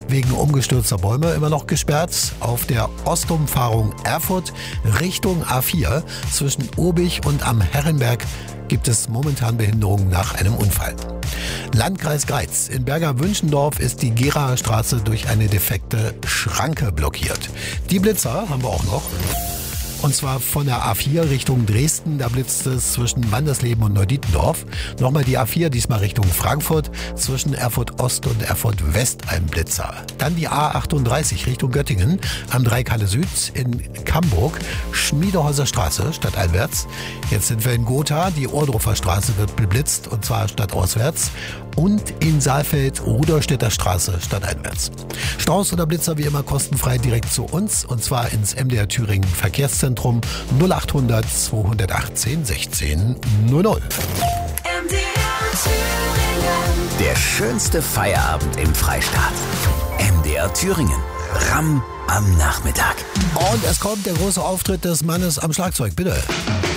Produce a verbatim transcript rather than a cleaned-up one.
wegen umgestürzter Bäume immer noch gesperrt. Auf der Ostumfahrung Erfurt Richtung A vier zwischen Obig und am Herrenberg gibt es momentan Behinderungen nach einem Unfall. Landkreis Greiz. In Berger-Wünschendorf ist die Geraer Straße durch eine defekte Schranke blockiert. Die Blitzer haben wir auch noch. Und zwar von der A vier Richtung Dresden, da blitzt es zwischen Wandersleben und Neudietendorf. Nochmal die A vier, diesmal Richtung Frankfurt, zwischen Erfurt Ost und Erfurt West ein Blitzer. Dann die A achtunddreißig Richtung Göttingen, am Dreikalle Süd in Camburg, Schmiedehäuser Straße stadteinwärts. Jetzt sind wir in Gotha, die Ohrdruffer Straße wird beblitzt und zwar stadtauswärts. Und in Saalfeld Rudolstädter Straße stadteinwärts. Staus oder Blitzer wie immer kostenfrei direkt zu uns und zwar ins M D R Thüringen Verkehrszentrum null achthundert zweihundertachtzehn sechzehn null null. M D R Thüringen. Der schönste Feierabend im Freistaat. M D R Thüringen. Ram am Nachmittag. Und es kommt der große Auftritt des Mannes am Schlagzeug, bitte.